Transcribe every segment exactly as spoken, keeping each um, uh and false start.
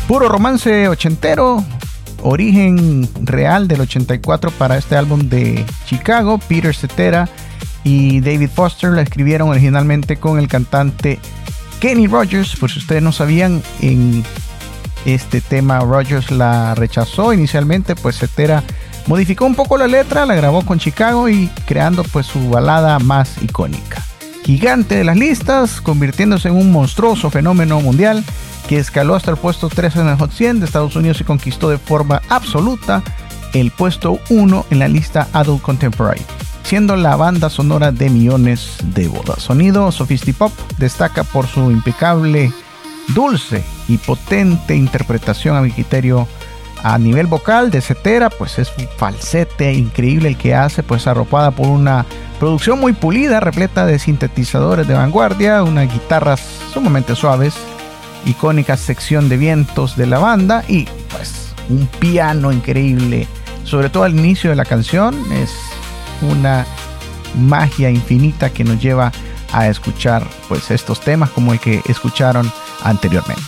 Puro romance ochentero, origen real del ochenta y cuatro para este álbum de Chicago. Peter Cetera y David Foster la escribieron originalmente con el cantante Kenny Rogers. Por si ustedes no sabían, en este tema Rogers la rechazó inicialmente, pues Cetera modificó un poco la letra, la grabó con Chicago y creando pues su balada más icónica. Gigante de las listas, convirtiéndose en un monstruoso fenómeno mundial que escaló hasta el puesto trece en el Hot cien de Estados Unidos y conquistó de forma absoluta el puesto uno en la lista Adult Contemporary, siendo la banda sonora de millones de bodas. Sonido Sophistipop destaca por su impecable, dulce y potente interpretación a mi criterio. A nivel vocal de Cetera, pues es un falsete increíble el que hace, pues arropada por una producción muy pulida, repleta de sintetizadores de vanguardia, unas guitarras sumamente suaves, icónica sección de vientos de la banda y pues un piano increíble, sobre todo al inicio de la canción. Es una magia infinita que nos lleva a escuchar pues estos temas como el que escucharon anteriormente.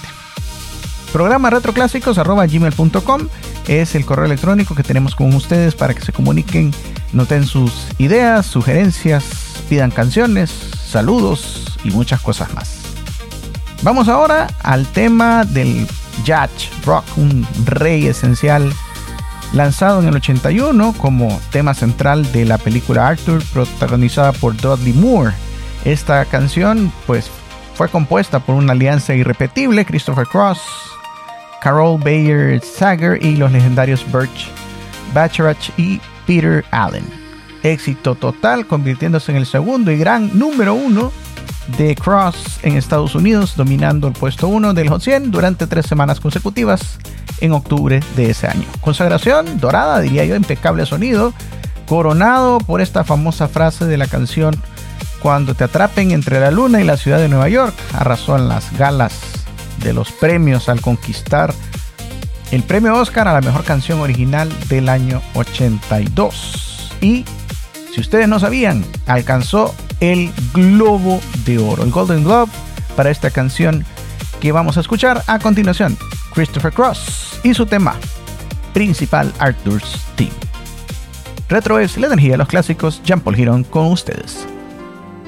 Programa retroclásicos arroba gmail punto com es el correo electrónico que tenemos con ustedes para que se comuniquen, noten sus ideas, sugerencias, pidan canciones, saludos y muchas cosas más. Vamos ahora al tema del yacht rock, un rey esencial lanzado en el ochenta y uno como tema central de la película Arthur, protagonizada por Dudley Moore. Esta canción pues fue compuesta por una alianza irrepetible: Christopher Cross, Carol Bayer Sager y los legendarios Burt Bacharach y Peter Allen. Éxito total, convirtiéndose en el segundo y gran número uno de Cross en Estados Unidos, dominando el puesto uno del Hot cien durante tres semanas consecutivas en octubre de ese año. Consagración dorada, diría yo, impecable sonido, coronado por esta famosa frase de la canción: cuando te atrapen entre la luna y la ciudad de Nueva York. Arrasó en las galas de los premios al conquistar el premio Oscar a la mejor canción original del año ochenta y dos. Y si ustedes no sabían, alcanzó el Globo de Oro, el Golden Globe, para esta canción que vamos a escuchar a continuación. Christopher Cross y su tema principal, Arthur's Theme. Retro es la energía de los clásicos. Jean Paul Girón con ustedes.